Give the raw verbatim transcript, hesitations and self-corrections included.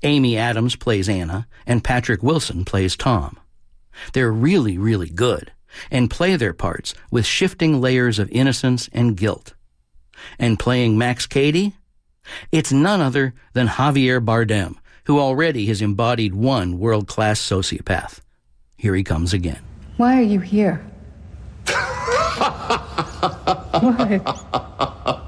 Amy Adams plays Anna, and Patrick Wilson plays Tom. They're really, really good, and play their parts with shifting layers of innocence and guilt. And playing Max Cady? It's none other than Javier Bardem, who already has embodied one world-class sociopath. Here he comes again. Why are you here? What?